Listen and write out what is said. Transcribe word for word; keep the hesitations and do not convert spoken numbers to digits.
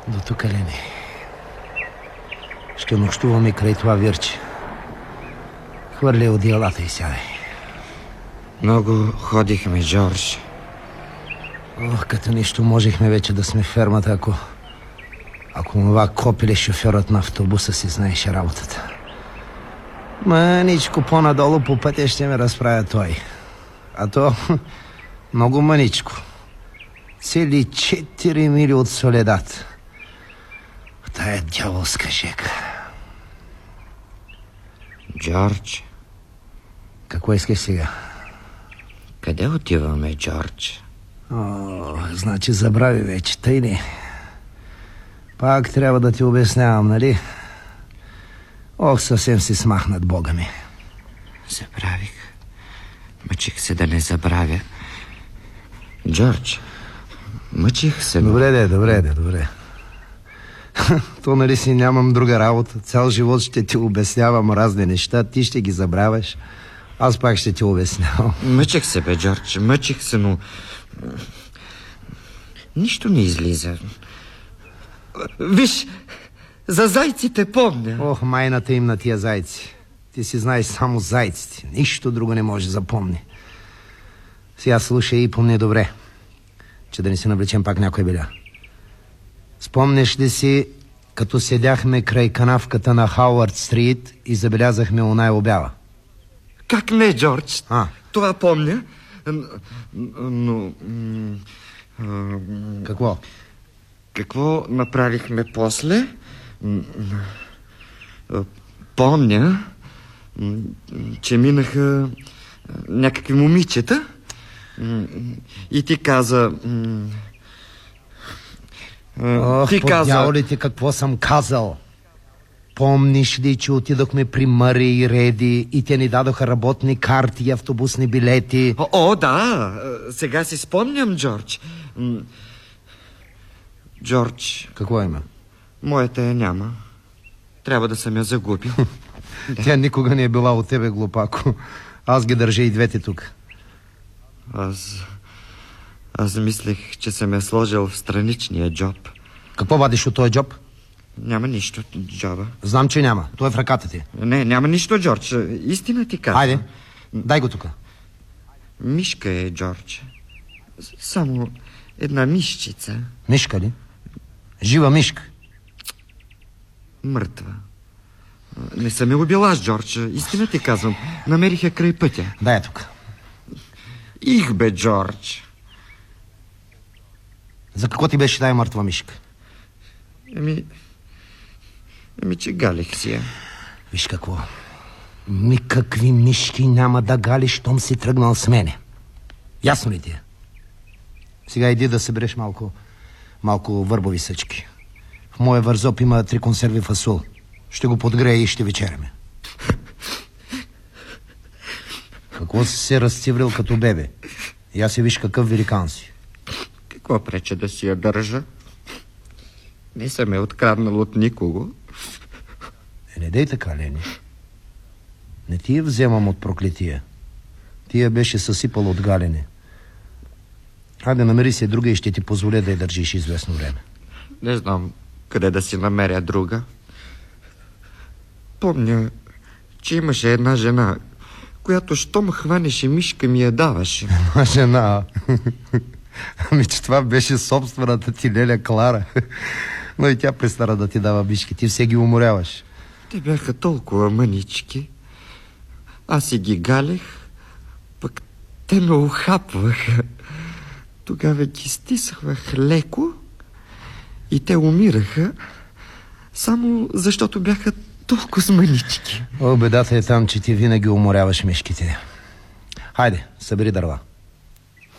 До тук, Лени. Ще нощуваме край това вирче. Хвърля одеялата и сядай. Много ходихме, Джордж. Ох, като нищо можехме вече да сме в фермата, ако... Ако това копиле шофьорът на автобуса си знаеше работата. Мъничко по-надолу по пътя ще ме разправя той. А то много мъничко. Цели четири мили от Соледад. В тая дяволска жека. Джордж. Какво искаш сега? Къде отиваме, Джордж? О, значи забрави вече, тъй не. Пак трябва да ти обяснявам, нали? Ох, съвсем си смахнат, Бога ми. Забравих. Мъчих се да не забравя. Джордж, мъчих се... Добре, де, добре, де, добре. То нали си нямам друга работа. Цял живот ще ти обяснявам разни неща. Ти ще ги забравяш. Аз пак ще ти обяснявам. Мъчих се, бе, Джордж. Мъчих се, но... Нищо не излиза. Виж, за зайците помня. Ох, майната им на тия зайци. Ти си знаеш само зайците. Нищо друго не може да запомни. Сега слушай и помни добре, че да не си навлечем пак някой беля. Спомнеш ли си, като седяхме край канавката на Хауърд Стрит и забелязахме оная обява? Как не, Джордж? А? Това помня. Но... Какво? Какво направихме после? Помня, че минаха някакви момичета и ти каза... Ох, ти по каза... дяволите, какво съм казал? Помниш ли, че отидохме при Мъри и Реди и те ни дадоха работни карти и автобусни билети? О, о, да, сега си спомням, Джордж. Джордж... Какво има? Моята я няма. Трябва да съм я загубил. Да. Тя никога не е била от тебе, глупако. Аз ги държа и двете тук. Аз... Аз мислех, че съм я сложил в страничния джоб. Какво вадиш от този джоб? Няма нищо, джоба. Знам, че няма. Той е в ръката ти. Не, няма нищо, Джордж. Истина ти казвам. Хайде, дай го тук. Мишка е, Джордж. Само една мишчица. Мишка ли? Жива мишка? Мъртва. Не съм я убила аз, Джордж. Истина ти казвам. Намерих я край пътя. Дай я тук. Их бе, Джордж. За какво ти беше тая мъртва мишка? Еми... Еми, че галих си я. Виж какво. Никакви мишки няма да галиш, щом си тръгнал с мене. Ясно ли ти е? Сега иди да събереш малко, малко върбови съчки. В моя вързоп има три консерви фасул. Ще го подгрея и ще вечеряме. Какво си се разциврил като бебе? Я си виж какъв великан си. Какво прече да си я държа? Не съм я откраднал от никого. Е, не дей така, Лени. Не ти я вземам от проклетия. Ти я беше съсипал от галене. Хайде, намери се друга и ще ти позволя да я държиш известно време. Не знам къде да си намеря друга. Помня, че имаше една жена, която щом хванеше мишка ми я даваше. Една жена? Ами, че това беше собствената ти леля Клара. Но и тя престара да ти дава мишки. Ти все ги уморяваш. Те бяха толкова мънички. Аз си ги галех, пък те ме ухапваха. Тогава ги стисвах леко и те умираха, само защото бяха толкова мънички. О, бедата е там, че ти винаги уморяваш мишките. Хайде, събери дърва.